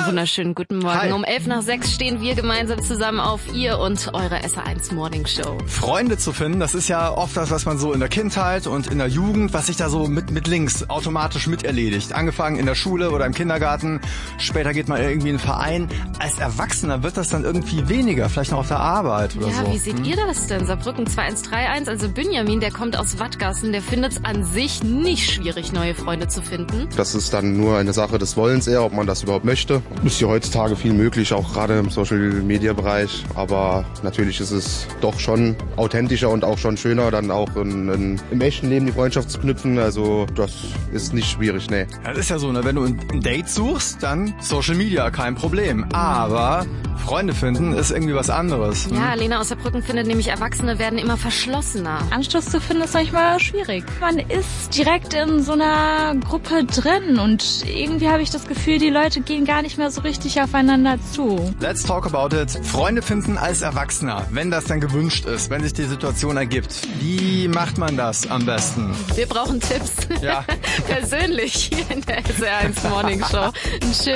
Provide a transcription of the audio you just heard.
einen wunderschönen guten Morgen. Hi. Um 11:05 stehen wir gemeinsam zusammen auf ihr und eure SR1 Morning Show. Freunde zu finden, das ist ja oft das, was man so in der Kindheit und in der Jugend, was sich da so mit links automatisch miterledigt. Angefangen in der Schule oder im Kindergarten, später geht man irgendwie in einen Verein. Als Erwachsener wird das dann irgendwie weniger, vielleicht noch auf der Arbeit oder so. Ja, wie seht ihr das denn? Saarbrücken 2131, also Benjamin, der kommt aus Wattgassen, der findet es an sich nicht schwierig, neue Freunde zu finden. Das ist dann nur eine Sache des Wollens eher, ob man das überhaupt möchte. Ist ja heutzutage viel möglich, auch gerade im Social-Media-Bereich. Aber natürlich ist es doch schon authentischer und auch schon schöner, dann auch im echten Leben die Freundschaft zu knüpfen. Also das ist nicht schwierig, nee. Das ist ja so, ne? Wenn du ein Date suchst, dann Social Media, kein Problem. Aber Freunde finden ist irgendwie was anderes. Ja, Lena aus Saarbrücken findet nämlich, Erwachsene werden immer verschlossener. Anschluss zu finden ist manchmal schwierig. Man ist direkt in so einer Gruppe drin und irgendwie habe ich das Gefühl, die Leute gehen gar nicht mehr so richtig aufeinander zu. Let's talk about it. Freunde finden als Erwachsener, wenn das dann gewünscht ist, wenn sich die Situation ergibt. Wie macht man das am besten? Wir brauchen Tipps. Ja. Persönlich hier in der SR1 Morning Show. Ein